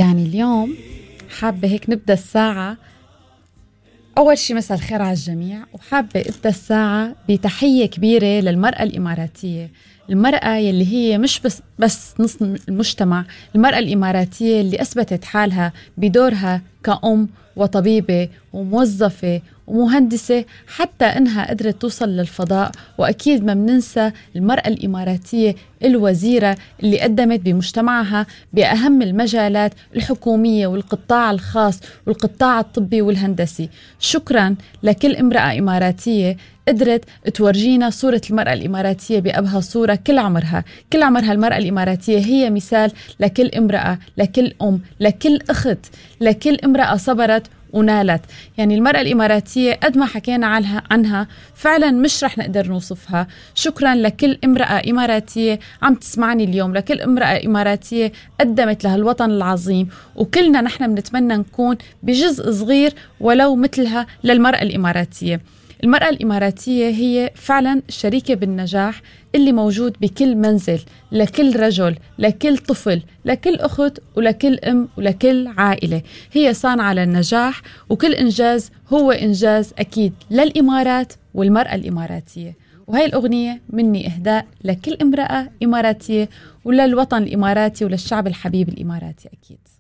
يعني اليوم حابة هيك نبدأ الساعة. أول شي مساء الخير على الجميع، وحابة أبدأ الساعة بتحية كبيرة للمرأة الإماراتية، المرأة يلي هي مش بس نص المجتمع، المرأة الإماراتية اللي أثبتت حالها بدورها كأم وطبيبة وموظفة ومهندسة، حتى إنها قدرت توصل للفضاء. وأكيد ما بننسى المرأة الإماراتية الوزيرة اللي قدمت بمجتمعها بأهم المجالات الحكومية والقطاع الخاص والقطاع الطبي والهندسي. شكرا لكل امرأة إماراتية قدرت تورجينا صورة المرأة الإماراتية بأبهى صورة. كل عمرها المرأة الإماراتية هي مثال لكل امرأة، لكل أم، لكل أخت، لكل امرأة صبرت ونالت. يعني المرأة الإماراتية قد ما حكينا عنها فعلا مش رح نقدر نوصفها. شكرا لكل امرأة إماراتية عم تسمعني اليوم، لكل امرأة إماراتية قدمت لها الوطن العظيم، وكلنا نحن بنتمنى نكون بجزء صغير ولو مثلها للمرأة الإماراتية. المرأة الإماراتية هي فعلا شريكة بالنجاح اللي موجود بكل منزل، لكل رجل، لكل طفل، لكل أخت، ولكل أم، ولكل عائلة. هي صانعة للنجاح، وكل إنجاز هو إنجاز أكيد للإمارات والمرأة الإماراتية. وهي الأغنية مني إهداء لكل امرأة إماراتية وللوطن الإماراتي وللشعب الحبيب الإماراتي أكيد.